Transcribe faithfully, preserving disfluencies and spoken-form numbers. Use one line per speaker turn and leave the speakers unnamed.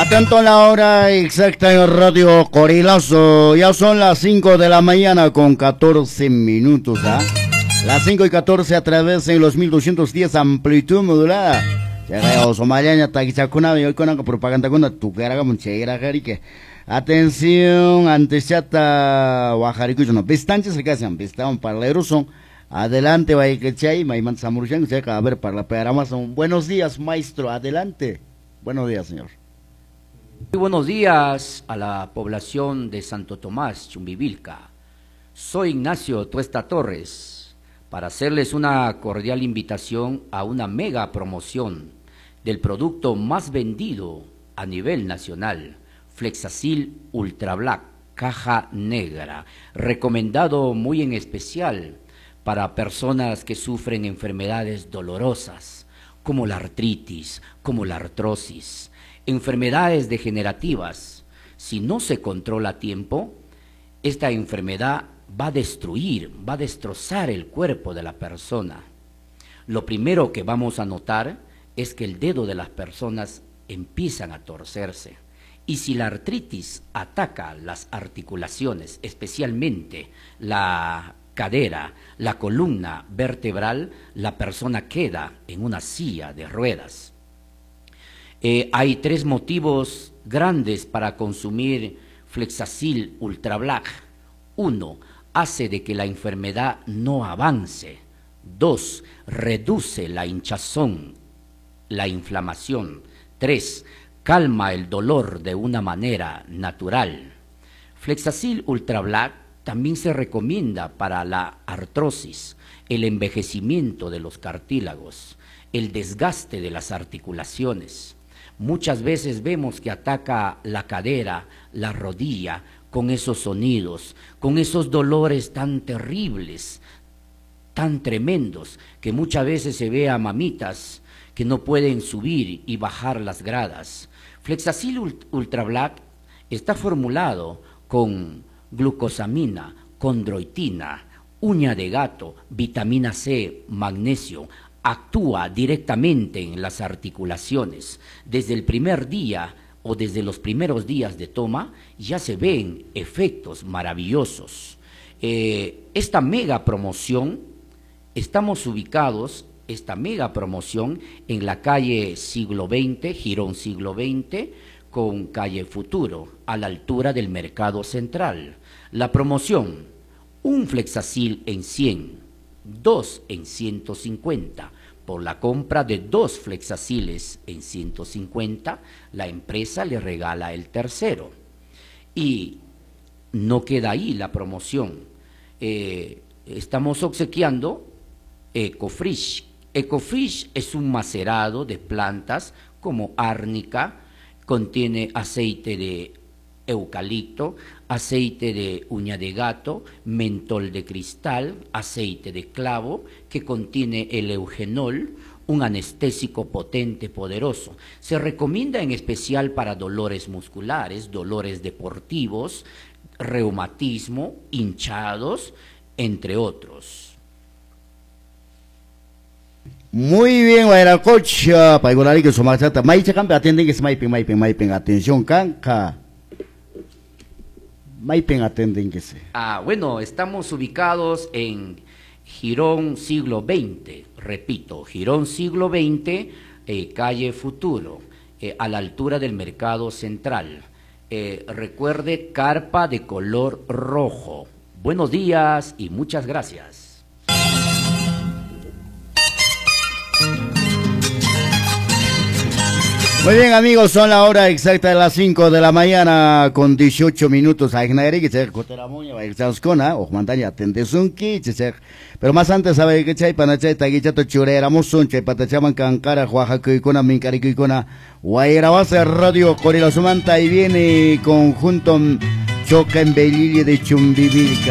Atento a la hora exacta en Radio Corilazo. Ya son las cinco de la mañana con catorce minutos. ¿Ah? Las cinco y catorce a través de los mil doscientos diez amplitud modulada. Llega Somalia, Taquichacuna, y hoy con la propaganda con la tuquera, monchera, jarique. Atención, antes chata, Guajarico, no, Pistanches, se casan, Pistan, parleros son. Adelante, vaya que chay, Maiman Samurchan, se acaba a ver para la perama. Buenos días, maestro, adelante. Buenos días, señor.
Muy buenos días a la población de Santo Tomás, Chumbivilca. Soy Ignacio Tuesta Torres para hacerles una cordial invitación a una mega promoción del producto más vendido a nivel nacional, Flexacil Ultra Black, caja negra, recomendado muy en especial para personas que sufren enfermedades dolorosas, como la artritis, como la artrosis, enfermedades degenerativas. Si no se controla a tiempo, esta enfermedad va a destruir, va a destrozar el cuerpo de la persona. Lo primero que vamos a notar es que el dedo de las personas empiezan a torcerse. Y si la artritis ataca las articulaciones, especialmente la cadera, la columna vertebral, la persona queda en una silla de ruedas. Eh, hay tres motivos grandes para consumir Flexacil Ultra Black. Uno, hace de que la enfermedad no avance. Dos, reduce la hinchazón, la inflamación. Tres, calma el dolor de una manera natural. Flexacil Ultra Black también se recomienda para la artrosis, el envejecimiento de los cartílagos, el desgaste de las articulaciones. Muchas veces vemos que ataca la cadera, la rodilla, con esos sonidos, con esos dolores tan terribles, tan tremendos, que muchas veces se ve a mamitas que no pueden subir y bajar las gradas. Flexacil Ultra Black está formulado con glucosamina, condroitina, uña de gato, vitamina C, magnesio. Actúa directamente en las articulaciones. Desde el primer día o desde los primeros días de toma ya se ven efectos maravillosos. Eh, esta mega promoción, estamos ubicados, esta mega promoción en la calle Siglo veinte, Girón Siglo veinte, con calle Futuro, a la altura del Mercado Central. La promoción, un Flexacil en cien, dos en ciento cincuenta. Por la compra de dos Flexaciles en ciento cincuenta, la empresa le regala el tercero. Y no queda ahí la promoción. Eh, estamos obsequiando Ecofresh. Ecofresh es un macerado de plantas como árnica, contiene aceite de eucalipto, aceite de uña de gato, mentol de cristal, aceite de clavo, que contiene el eugenol, un anestésico potente, poderoso. Se recomienda en especial para dolores musculares, dolores deportivos, reumatismo, hinchados, entre otros.
Muy bien, Guayaracocha, para igualar que su machata, Maicha Campe, atienden que es Maiping, Maiping, Maiping, atención, Canca. Maipen atenden que se.
Ah, bueno, estamos ubicados en Girón Siglo veinte, repito, Girón Siglo veinte, eh, calle Futuro, eh, a la altura del Mercado Central. Eh, recuerde, carpa de color rojo. Buenos días y muchas gracias.
Muy bien, amigos, son la hora exacta de las cinco de la mañana con dieciocho minutos. Pero más antes, sabe que chay panachay taguichato chureramos son chay patachaman cancara Oaxaca y cona mincarico y cona Guayarabasa Radio Corila Sumanta y viene conjunto Choca en Belille de Chumbivilca.